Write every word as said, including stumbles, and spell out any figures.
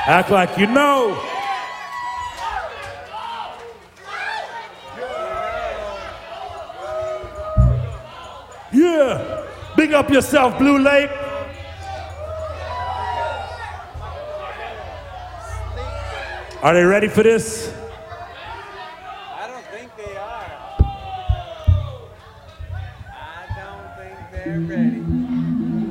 Act like you know. Yeah. Big up yourself, Blue Lake. Are they ready for this? I don't think they are. I don't think they're ready.